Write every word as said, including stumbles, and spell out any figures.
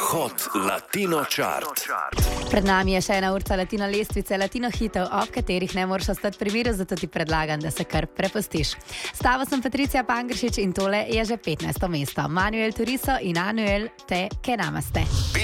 Hot Latino Chart. Pred nami je še ena urca latino lestvice, latino hitov, ob katerih ne moraš ostati pri miru, zato ti predlagam, da se kar prepustiš. S tabo sem Patricija Pangršič in tole je že petnajsto mesto. Manuel Turizo in Anuel Te Que Namaste.